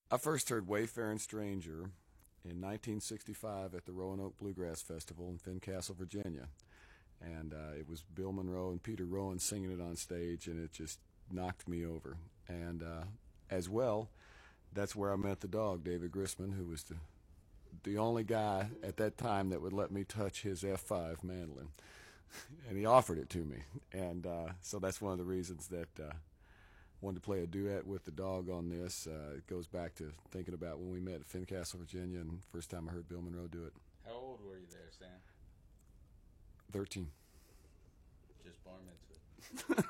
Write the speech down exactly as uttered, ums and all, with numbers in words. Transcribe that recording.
I first heard Wayfaring Stranger in nineteen sixty-five at the Roanoke Bluegrass Festival in Fincastle, Virginia. And uh, it was Bill Monroe and Peter Rowan singing it on stage, and it just knocked me over. And uh, as well, that's where I met the dog, David Grisman, who was the the only guy at that time that would let me touch his F five mandolin, and he offered it to me. And uh, so that's one of the reasons that uh, wanted to play a duet with the dog on this. Uh, it goes back to thinking about when we met at Fincastle, Virginia, and first time I heard Bill Monroe do it. How old were you there, Sam? thirteen. Just born into it.